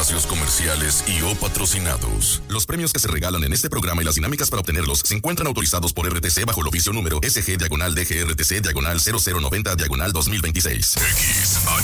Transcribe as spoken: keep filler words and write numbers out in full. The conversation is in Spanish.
espacios comerciales y o patrocinados. Los premios que se regalan en este programa y las dinámicas para obtenerlos se encuentran autorizados por R T C bajo el oficio número S G diagonal D G R T C diagonal cero cero noventa diagonal dos mil veintiséis. X H